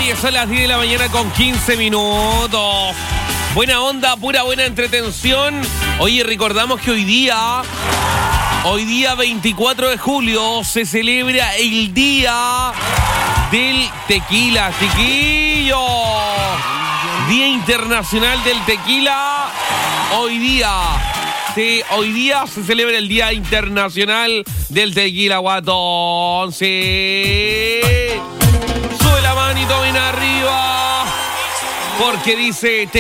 Oye, son las 10 de la mañana con 15 minutos. Buena onda, pura buena entretención. Oye, recordamos que hoy día 24 de julio, se celebra el Día del Tequila, chiquillos. Día Internacional del Tequila. Hoy día se celebra el Día Internacional del Tequila, guatón. Sí. Sube la manito bien arriba. Porque dice